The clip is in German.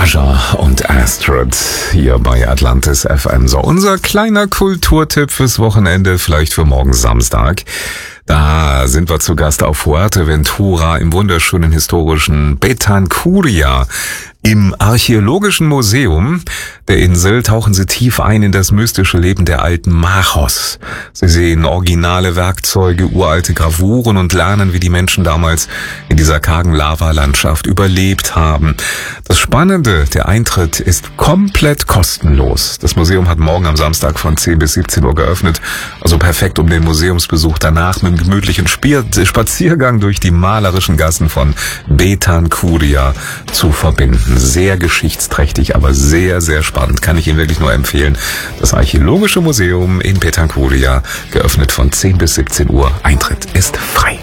Aja und Astrid hier bei Atlantis FM. So, unser kleiner Kulturtipp fürs Wochenende, vielleicht für morgen Samstag. Da sind wir zu Gast auf Fuerteventura im wunderschönen historischen Betancuria. Im Archäologischen Museum der Insel tauchen Sie tief ein in das mystische Leben der alten Majos. Sie sehen originale Werkzeuge, uralte Gravuren und lernen, wie die Menschen damals in dieser kargen Lavalandschaft überlebt haben. Das Spannende, der Eintritt ist komplett kostenlos. Das Museum hat morgen am Samstag von 10 bis 17 Uhr geöffnet. Also perfekt, um den Museumsbesuch danach mit einem gemütlichen Spaziergang durch die malerischen Gassen von Betancuria zu verbinden. Sehr geschichtsträchtig, aber sehr, sehr spannend. Kann ich Ihnen wirklich nur empfehlen. Das Archäologische Museum in Betancuria, geöffnet von 10 bis 17 Uhr. Eintritt ist frei.